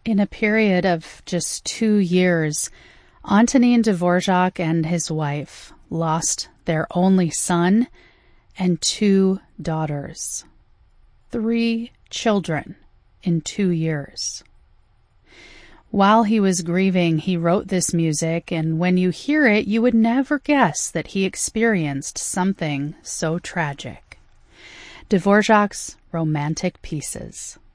In a period of just 2 years, Antonin Dvorak and his wife lost their only son and 2 daughters. 3 children in 2 years. While he was grieving, he wrote this music, and when you hear it, you would never guess that he experienced something so tragic. Dvorak's Romantic Pieces.